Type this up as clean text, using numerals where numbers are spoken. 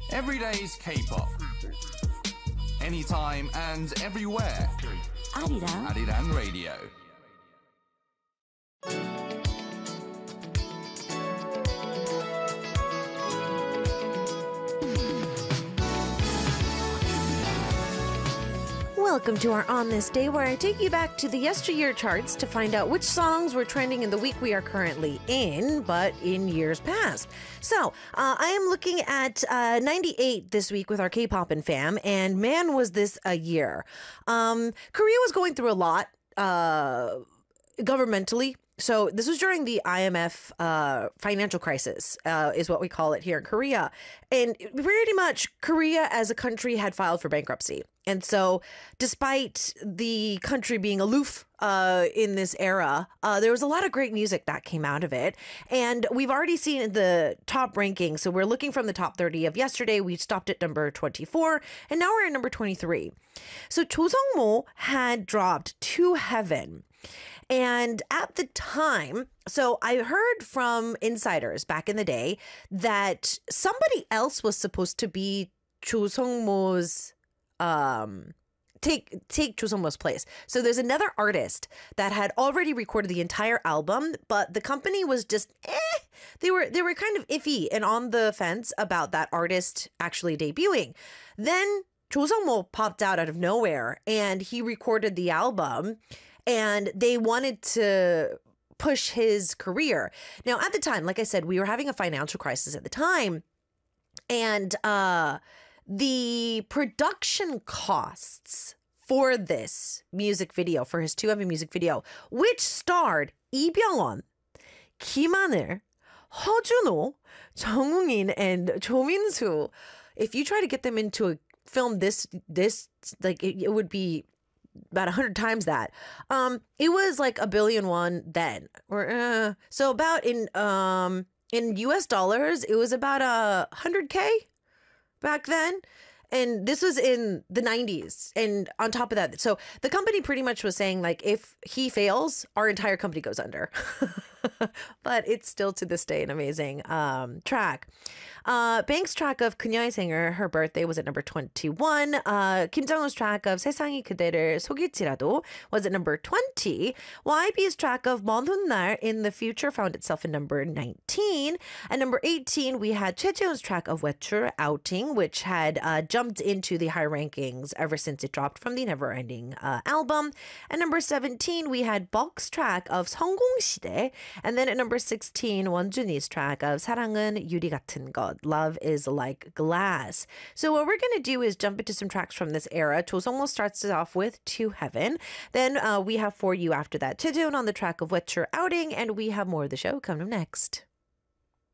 Everyday's K-pop. Anytime and everywhere. Arirang Radio. Welcome to our On This Day, where I take you back to the yesteryear charts to find out which songs were trending in the week we are currently in, but in years past. So, I am looking at 98 this week with our K-pop and fam, and man, was this a year. Korea was going through a lot governmentally. So this was during the IMF financial crisis, is what we call it here in Korea. And pretty much Korea as a country had filed for bankruptcy. And so despite the country being aloof in this era, there was a lot of great music that came out of it. And we've already seen the top rankings. So we're looking from the top 30 of yesterday. We stopped at number 24, and now we're at number 23. So Cho Sung-mo had dropped To Heaven. And at the time, so I heard from insiders back in the day that somebody else was supposed to be Cho Sung-mo's take Cho Sung-mo's place. So there's another artist that had already recorded the entire album, but the company was just they were kind of iffy and on the fence about that artist actually debuting. Then Cho Sung-mo popped out of nowhere and he recorded the album. And they wanted to push his career. Now, at the time, like I said, we were having a financial crisis at the time. And the production costs for this music video, for his To Heaven music video, which starred Lee Byung-won, Kim Han-il, Heo Jun-ho, Jung Woo-in, and Cho Min-soo. If you try to get them into a film this like it would be about 100 times that. It was like $1 billion then, or so about in US dollars, it was about $100K back then. And this was in the 90s. And on top of that, so the company pretty much was saying, like, if he fails, our entire company goes under. But it's still to this day an amazing track. Bank's track of 그녀의 생일, her birthday, was at number 21. Kim Jong-un's track of 세상이 그대를 속일지라도 was at number 20. YB's track of 먼 훗날, in the future, found itself in number 19. At number 18, we had Choi Jae-hoon's track of 외출, outing, which had jumped into the high rankings ever since it dropped from the Neverending album. At number 17, we had Bulk's track of 성공시대. And then at number 16, 원준이's track of 사랑은 유리 같은 것, love is like glass. So what we're going to do is jump into some tracks from this era. Cho Sung-mo starts it off with To Heaven. Then we have For You after that, Choi Jae-hoon on the track of 외출, outing. And we have more of the show coming up next.